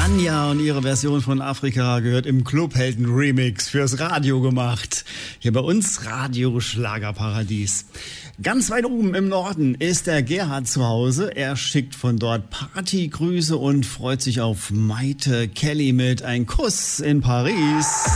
Anja und ihre Version von Afrika gehört im Clubhelden-Remix fürs Radio gemacht. Hier bei uns Radio Schlagerparadies. Ganz weit oben im Norden ist der Gerhard zu Hause. Er schickt von dort Partygrüße und freut sich auf Maite Kelly mit Ein Kuss in Paris.